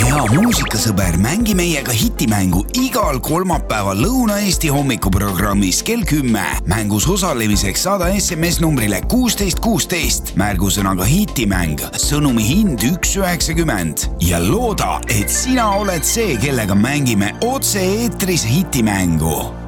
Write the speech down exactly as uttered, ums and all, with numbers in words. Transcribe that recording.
hea muusikasõber, mängi meiega hitimängu igal kolmapäeval Lõuna-Eesti hommikuprogrammis kell kümme. Mängus osalemiseks saada S M S numbrile kuusteist kuusteist. Märgusõnaga hitimäng, sõnumi hind üks üheksakümmend ja looda, et sina oled see, kellega mängime otse eetris hitimängu.